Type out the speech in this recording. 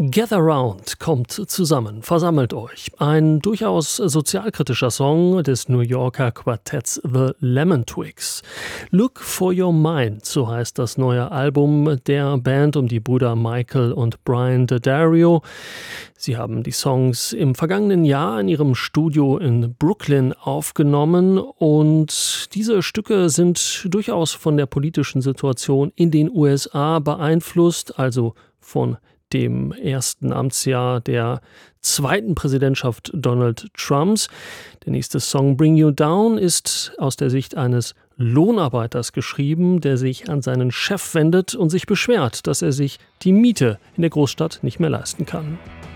Gather Round kommt zusammen, versammelt euch. Ein durchaus sozialkritischer Song des New Yorker Quartetts The Lemon Twigs. Look for Your Mind, so heißt das neue Album der Band um die Brüder Michael und Brian D'Addario. Sie haben die Songs im vergangenen Jahr in ihrem Studio in Brooklyn aufgenommen und diese Stücke sind durchaus von der politischen Situation in den USA beeinflusst, also von dem ersten Amtsjahr der zweiten Präsidentschaft Donald Trumps. Der nächste Song Bring You Down ist aus der Sicht eines Lohnarbeiters geschrieben, der sich an seinen Chef wendet und sich beschwert, dass er sich die Miete in der Großstadt nicht mehr leisten kann.